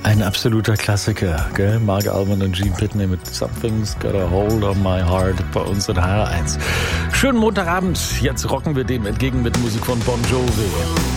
Ein absoluter Klassiker, gell? Mark Almond und Gene Pitney mit Something's Got a Hold on My Heart bei uns in HR1. Schönen Montagabend, jetzt rocken wir dem entgegen mit Musik von Bon Jovi.